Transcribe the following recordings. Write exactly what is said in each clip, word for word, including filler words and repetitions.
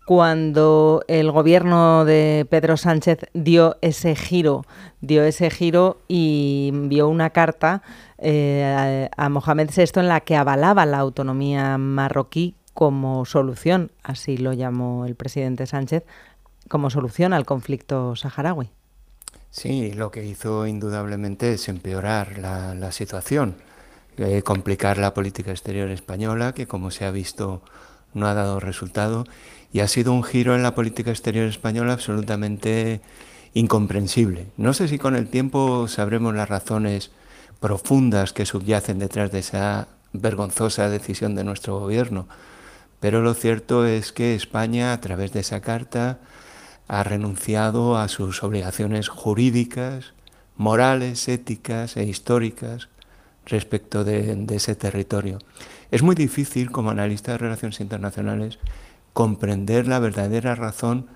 cuando el gobierno de Pedro Sánchez dio ese giro, dio ese giro y envió una carta eh, a, a Mohamed sexto en la que avalaba la autonomía marroquí como solución, así lo llamó el presidente Sánchez, como solución al conflicto saharaui. Sí, lo que hizo indudablemente es empeorar la, la situación, eh, complicar la política exterior española, que como se ha visto no ha dado resultado, y ha sido un giro en la política exterior española absolutamente incomprensible. No sé si con el tiempo sabremos las razones profundas que subyacen detrás de esa vergonzosa decisión de nuestro gobierno, pero lo cierto es que España, a través de esa carta, ha renunciado a sus obligaciones jurídicas, morales, éticas e históricas respecto de, de ese territorio. Es muy difícil, como analista de relaciones internacionales, comprender la verdadera razón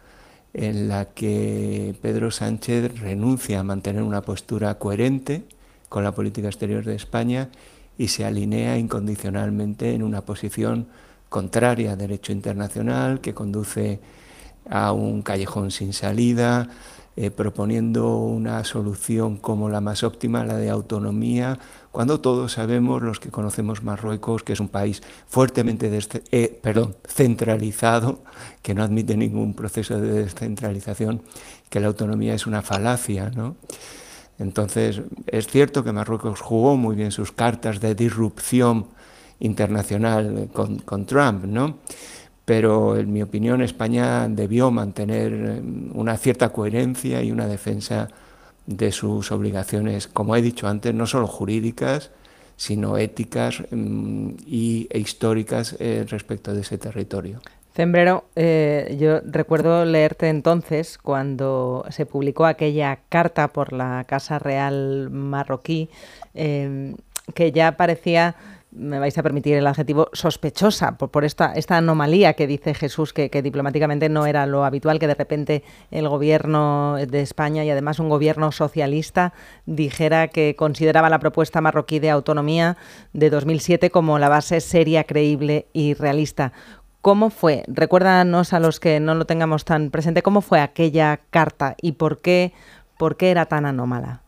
en la que Pedro Sánchez renuncia a mantener una postura coherente con la política exterior de España y se alinea incondicionalmente en una posición contraria al derecho internacional que conduce a un callejón sin salida, eh, proponiendo una solución como la más óptima, la de autonomía, cuando todos sabemos, los que conocemos Marruecos, que es un país fuertemente eh, perdón, centralizado, que no admite ningún proceso de descentralización, que la autonomía es una falacia, ¿no? Entonces, es cierto que Marruecos jugó muy bien sus cartas de disrupción internacional con, con Trump, ¿no? Pero en mi opinión España debió mantener una cierta coherencia y una defensa de sus obligaciones, como he dicho antes, no solo jurídicas, sino éticas mmm, y, e históricas eh, respecto de ese territorio. Cembrero, eh, yo recuerdo leerte entonces cuando se publicó aquella carta por la Casa Real marroquí, eh, que ya parecía, me vais a permitir el adjetivo, sospechosa por, por esta, esta anomalía que dice Jesús, que, que diplomáticamente no era lo habitual, que de repente el gobierno de España, y además un gobierno socialista, dijera que consideraba la propuesta marroquí de autonomía de dos mil siete como la base seria, creíble y realista. ¿Cómo fue? Recuérdanos a los que no lo tengamos tan presente, ¿cómo fue aquella carta y por qué, por qué era tan anómala?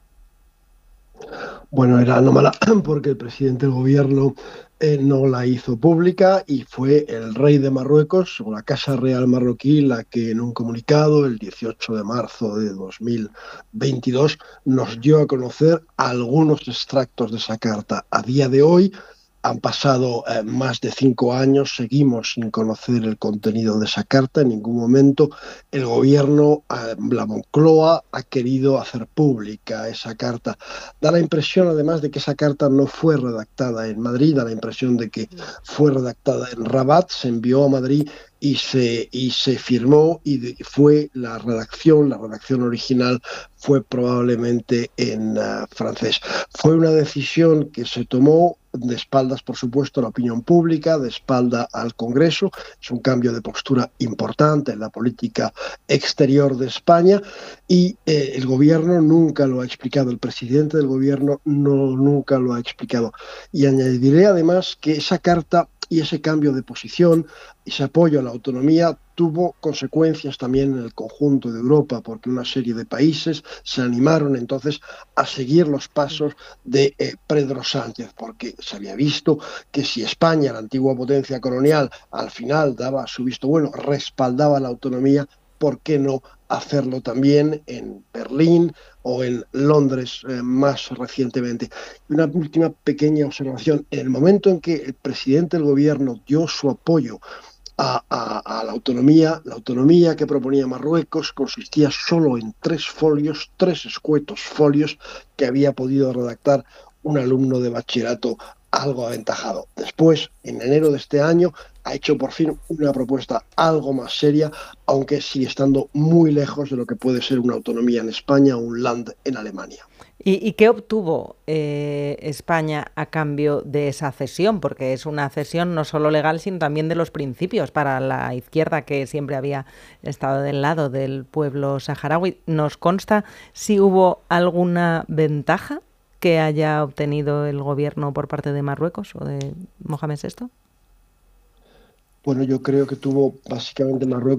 Bueno, era anómala porque el presidente del gobierno eh, no la hizo pública y fue el rey de Marruecos, o la Casa Real marroquí, la que en un comunicado el dieciocho de marzo de dos mil veintidós nos dio a conocer algunos extractos de esa carta. A día de hoy, han pasado eh, más de cinco años, seguimos sin conocer el contenido de esa carta. En ningún momento el gobierno, eh, la Moncloa, ha querido hacer pública esa carta. Da la impresión, además, de que esa carta no fue redactada en Madrid, da la impresión de que fue redactada en Rabat, se envió a Madrid y se, y se firmó y de, fue la redacción, la redacción original fue probablemente en uh, francés. Fue una decisión que se tomó de espaldas, por supuesto, a la opinión pública, de espalda al Congreso. Es un cambio de postura importante en la política exterior de España y eh, el gobierno nunca lo ha explicado, el presidente del gobierno no, nunca lo ha explicado. Y añadiré además que esa carta y ese cambio de posición, ese apoyo a la autonomía, tuvo consecuencias también en el conjunto de Europa, porque una serie de países se animaron entonces a seguir los pasos de eh, Pedro Sánchez, porque se había visto que si España, la antigua potencia colonial, al final daba su visto bueno, respaldaba la autonomía, ¿por qué no hacerlo también en Berlín o en Londres eh, más recientemente? Una última pequeña observación. En el momento en que el presidente del gobierno dio su apoyo a, a, a la autonomía, la autonomía que proponía Marruecos consistía solo en tres folios, tres escuetos folios que había podido redactar un alumno de bachillerato algo aventajado. Después, en enero de este año, ha hecho por fin una propuesta algo más seria, aunque sigue estando muy lejos de lo que puede ser una autonomía en España o un land en Alemania. ¿Y, y qué obtuvo eh, España a cambio de esa cesión? Porque es una cesión no solo legal, sino también de los principios para la izquierda, que siempre había estado del lado del pueblo saharaui. ¿Nos consta si hubo alguna ventaja que haya obtenido el gobierno por parte de Marruecos o de Mohamed sexto? Bueno, yo creo que tuvo básicamente Marruecos